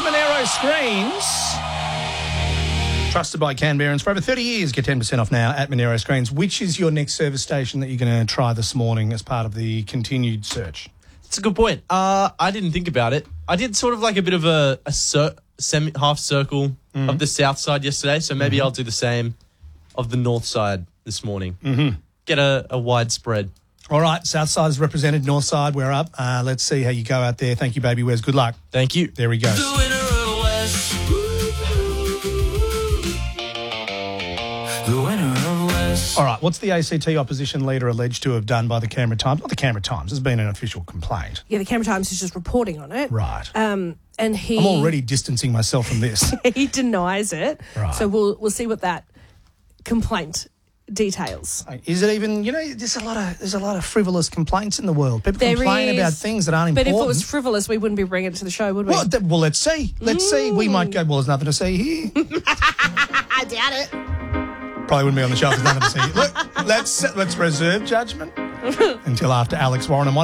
Monero Screens. Trusted by Canberrans for over 30 years. Get 10% off now at Monero Screens. Which is your next service station that you're going to try this morning as part of the continued search? It's a good point. I didn't think about it. I did sort of like a bit of a half circle of the south side yesterday, so maybe I'll do the same of the north side this morning. Get a wide spread. All right, south side is represented, north side, we're up. Let's see how you go out there. Thank you, Baby Wes. Good luck. Thank you. There he goes. The winner of the West. The winner of the West. All right, what's the ACT opposition leader alleged to have done by the Canberra Times? Not the Canberra Times, there's been an official complaint. Yeah, the Canberra Times is just reporting on it. Right. And I'm already distancing myself from this. he denies it. Right. So we'll see what that complaint details. Is it even, there's a lot of frivolous complaints in the world. People There complain is, about things that aren't But important. if it was frivolous, we wouldn't be bringing it to the show, would we? Well, let's see. Let's see. We might go, well, there's nothing to see here. I doubt it. Probably wouldn't be on the show if there's nothing to see. Look, let's reserve judgment until after Alex Warren and